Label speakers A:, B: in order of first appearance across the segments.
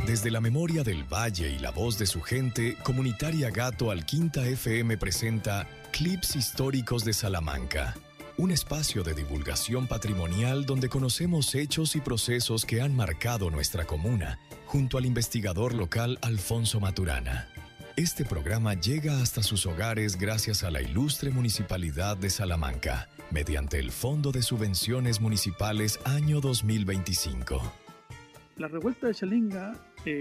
A: Desde la memoria del Valle y la voz de su gente, Comunitaria Gato Alquinta FM presenta Clips Históricos de Salamanca, un espacio de divulgación patrimonial donde conocemos hechos y procesos que han marcado nuestra comuna, junto al investigador local Alfonso Maturana. Este programa llega hasta sus hogares gracias a la ilustre Municipalidad de Salamanca, mediante el Fondo de Subvenciones Municipales año 2025.
B: La revuelta de Chalinga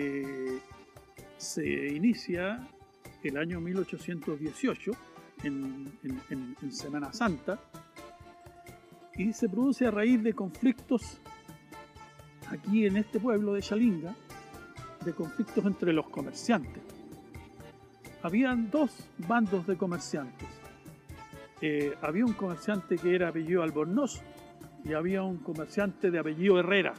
B: se inicia el año 1818 en Semana Santa y se produce a raíz de conflictos aquí en este pueblo de Chalinga, de conflictos entre los comerciantes. Habían dos bandos de comerciantes. Había un comerciante que era apellido Albornoz y había un comerciante de apellido Herrera.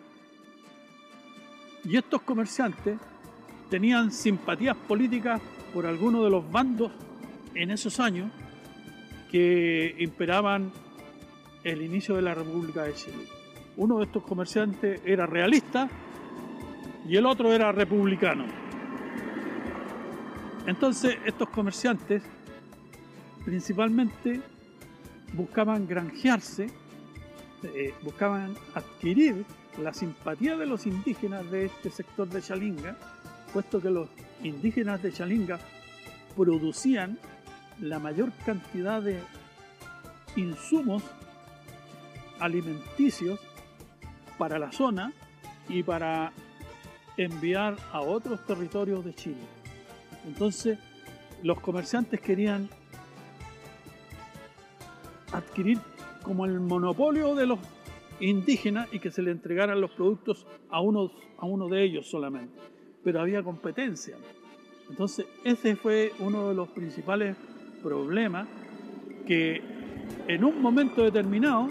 B: Y estos comerciantes tenían simpatías políticas por algunos de los bandos en esos años que imperaban el inicio de la República de Chile. Uno de estos comerciantes era realista y el otro era republicano. Entonces estos comerciantes principalmente buscaban granjearse, buscaban adquirir la simpatía de los indígenas de este sector de Chalinga, puesto que los indígenas de Chalinga producían la mayor cantidad de insumos alimenticios para la zona y para enviar a otros territorios de Chile. Entonces, los comerciantes querían adquirir como el monopolio de los indígenas y que se le entregaran los productos a uno de ellos solamente. Pero había competencia. Entonces, ese fue uno de los principales problemas que en un momento determinado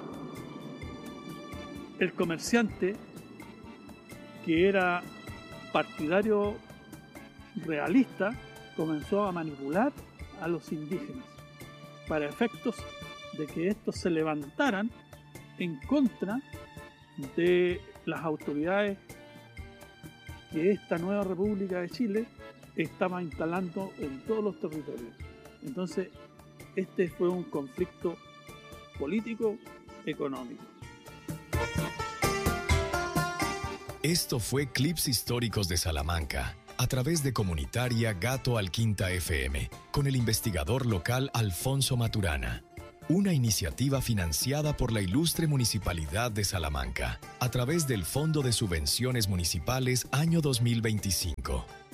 B: el comerciante, que era partidario realista, comenzó a manipular a los indígenas para efectos de que estos se levantaran en contra de las autoridades que esta nueva República de Chile estaba instalando en todos los territorios. Entonces, este fue un conflicto político-económico.
A: Esto fue Clips Históricos de Salamanca, a través de Comunitaria Gato Alquinta FM, con el investigador local Alfonso Maturana. Una iniciativa financiada por la ilustre Municipalidad de Salamanca, a través del Fondo de Subvenciones Municipales año 2025.